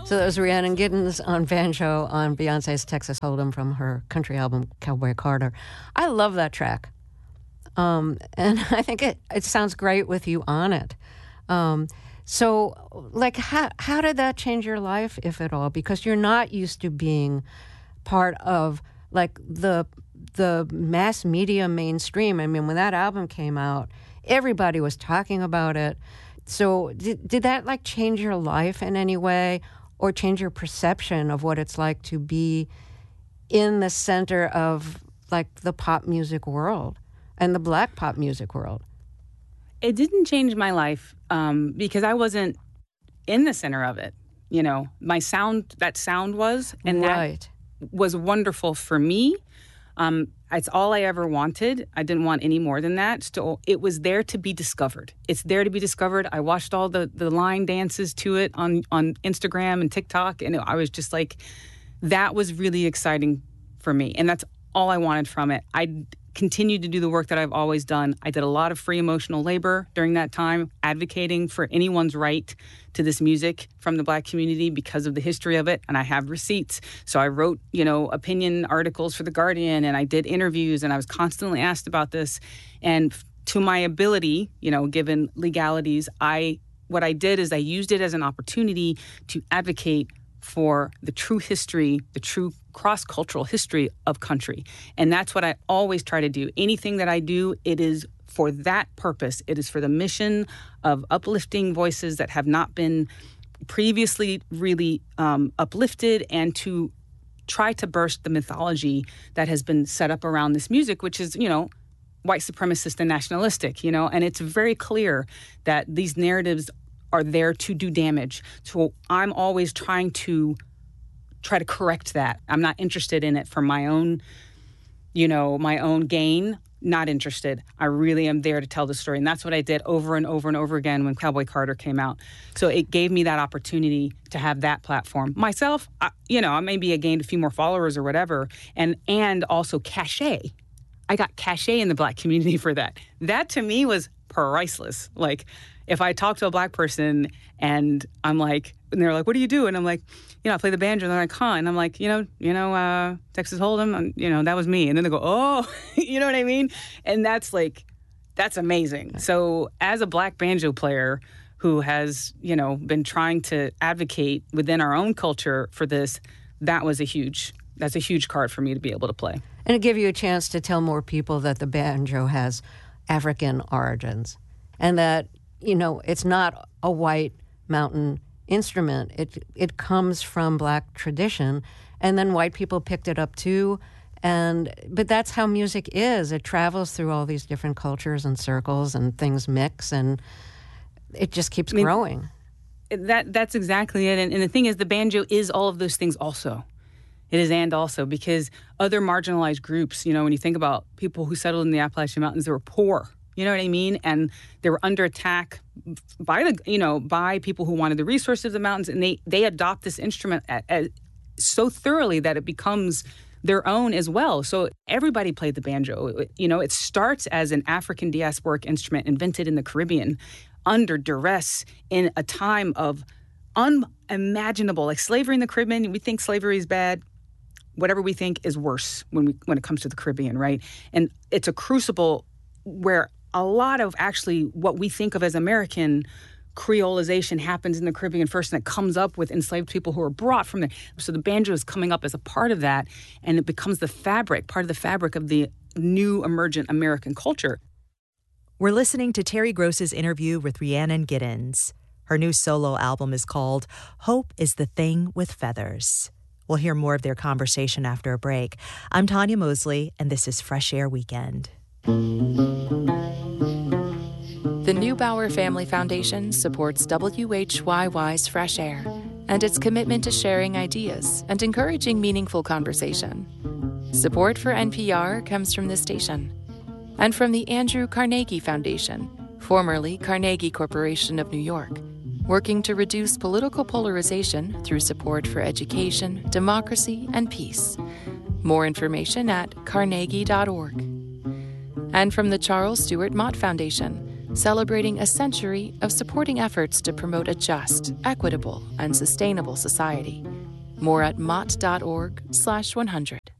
So that was Rhiannon Giddens on banjo on Beyonce's Texas Hold'em from her country album Cowboy Carter. I love that track. And I think it sounds great with you on it. So, like, how did that change your life, if at all? Because you're not used to being part of, like, the mass media mainstream. I mean, when that album came out, everybody was talking about it. So did that, like, change your life in any way or change your perception of what it's like to be in the center of, like, the pop music world and the Black pop music world? It didn't change my life because I wasn't in the center of it. You know, that sound was, and right. That was wonderful for me. It's all I ever wanted. I didn't want any more than that. So it was there to be discovered. It's there to be discovered. I watched all the line dances to it on Instagram and TikTok, and I was just like, that was really exciting for me. And that's all I wanted from it. I continued to do the work that I've always done. I did a lot of free emotional labor during that time, advocating for anyone's right to this music from the Black community because of the history of it. And I have receipts. So I wrote, opinion articles for The Guardian, and I did interviews, and I was constantly asked about this. And to my ability, given legalities, what I did is I used it as an opportunity to advocate for the true history, the true cross-cultural history of country. And that's what I always try to do. Anything that I do, it is for that purpose. It is for the mission of uplifting voices that have not been previously really uplifted, and to try to burst the mythology that has been set up around this music, which is, white supremacist and nationalistic, and it's very clear that these narratives are there to do damage. So I'm always trying to correct that. I'm not interested in it for my own, my own gain. Not interested. I really am there to tell the story. And that's what I did over and over and over again when Cowboy Carter came out. So it gave me that opportunity to have that platform. Myself, I maybe I gained a few more followers or whatever, and also cachet. I got cachet in the Black community for that. That to me was priceless. Like, if I talk to a Black person and I'm like, and they're like, what do you do? And I'm like, I play the banjo. And they're like, huh? And I'm like, Texas Hold'em, that was me. And then they go, oh, you know what I mean? And that's amazing. So as a Black banjo player who has, been trying to advocate within our own culture for this, that's a huge card for me to be able to play. And it give you a chance to tell more people that the banjo has African origins, and that, it's not a white mountain instrument. It comes from Black tradition, and then white people picked it up too. But that's how music is. It travels through all these different cultures and circles, and things mix, and it just keeps growing. That's exactly it. And the thing is, the banjo is all of those things also. It is and also, because other marginalized groups, when you think about people who settled in the Appalachian Mountains, they were poor. You know what I mean? And they were under attack by people who wanted the resources of the mountains, and they adopt this instrument so thoroughly that it becomes their own as well. So everybody played the banjo. It starts as an African diasporic instrument invented in the Caribbean under duress in a time of unimaginable, like slavery in the Caribbean. We think slavery is bad. Whatever we think is worse when it comes to the Caribbean, right? And it's a crucible where a lot of actually what we think of as American creolization happens in the Caribbean first, and it comes up with enslaved people who are brought from there. So the banjo is coming up as a part of that, and it becomes part of the fabric of the new emergent American culture. We're listening to Terry Gross's interview with Rhiannon Giddens. Her new solo album is called Hope is the Thing with Feathers. We'll hear more of their conversation after a break. I'm Tanya Mosley, and this is Fresh Air Weekend. The Neubauer Family Foundation supports WHYY's Fresh Air and its commitment to sharing ideas and encouraging meaningful conversation. Support for NPR comes from this station and from the Andrew Carnegie Foundation, formerly Carnegie Corporation of New York, working to reduce political polarization through support for education, democracy, and peace. More information at carnegie.org. And from the Charles Stewart Mott Foundation, celebrating a century of supporting efforts to promote a just, equitable, and sustainable society. More at mott.org/100.